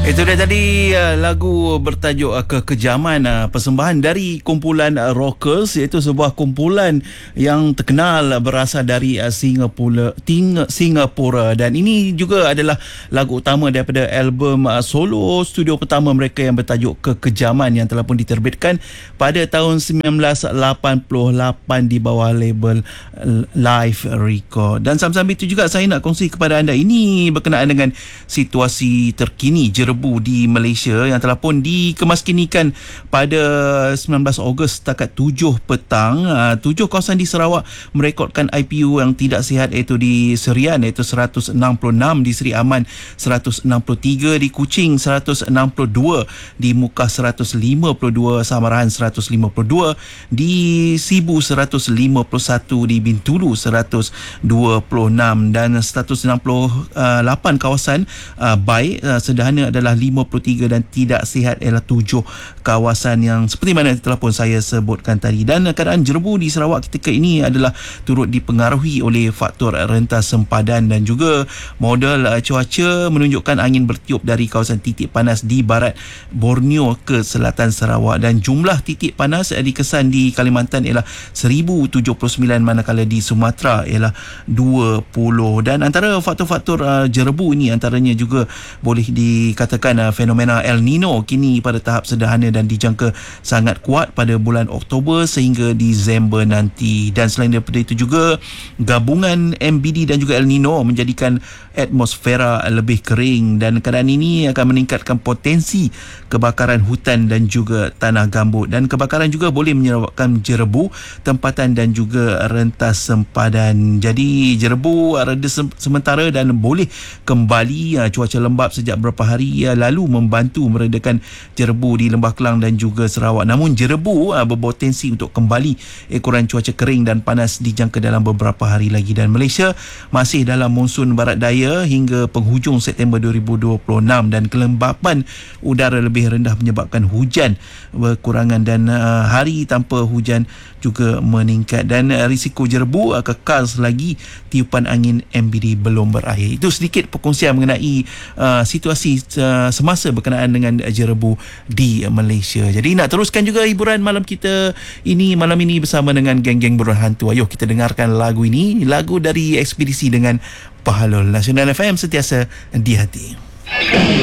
Itu dia tadi lagu bertajuk Kekejaman, persembahan dari kumpulan Rockers, iaitu sebuah kumpulan yang terkenal berasal dari Singapura, dan ini juga adalah lagu utama daripada album solo studio pertama mereka yang bertajuk Kekejaman yang telah pun diterbitkan pada tahun 1988 di bawah label Live Record. Dan sambil itu juga saya nak kongsi kepada anda, ini berkenaan dengan situasi terkini jerebu di Malaysia yang telah pun dikemaskinikan pada 19 Ogos setakat 7 petang. 7 kawasan di Sarawak merekodkan IPU yang tidak sihat, iaitu di Serian iaitu 166, di Seri Aman 163, di Kuching 162, di Mukah 152, Samarahan 152, di Sibu 151, di Bintulu 126, dan 168 kawasan baik sederhana adalah 53 dan tidak sihat ialah 7 kawasan yang seperti mana telah pun saya sebutkan tadi. Dan keadaan jerebu di Sarawak ketika ini adalah turut dipengaruhi oleh faktor rentas sempadan dan juga model cuaca menunjukkan angin bertiup dari kawasan titik panas di barat Borneo ke selatan Sarawak, dan jumlah titik panas dikesan di Kalimantan ialah 1079, manakala di Sumatera ialah 20. Dan antara faktor-faktor jerebu ini antaranya juga boleh dikatakan fenomena El Nino kini pada tahap sederhana dan dijangka sangat kuat pada bulan Oktober sehingga Disember nanti. Dan selain daripada itu juga, gabungan MBD dan juga El Nino menjadikan atmosfera lebih kering, dan keadaan ini akan meningkatkan potensi kebakaran hutan dan juga tanah gambut, dan kebakaran juga boleh menyebabkan jerebu tempatan dan juga rentas sempadan. Jadi jerebu reda sementara dan boleh kembali. Cuaca lembap sejak beberapa hari lalu membantu meredakan jerebu di Lembah Kelang dan juga Sarawak. Namun jerebu berpotensi untuk kembali ekoran cuaca kering dan panas dijangka dalam beberapa hari lagi. Dan Malaysia masih dalam monsun barat daya hingga penghujung September 2026, dan kelembapan udara lebih rendah menyebabkan hujan berkurangan dan hari tanpa hujan juga meningkat, dan risiko jerebu kekal selagi tiupan angin MBD belum berakhir. Itu sedikit perkongsian mengenai situasi semasa berkenaan dengan jerebu di Malaysia. Jadi nak teruskan juga hiburan malam kita ini malam ini bersama dengan geng-geng berhantu. Ayuh kita dengarkan lagu ini, lagu dari Ekspedisi dengan Pahalul. Nasional FM, sentiasa di hati.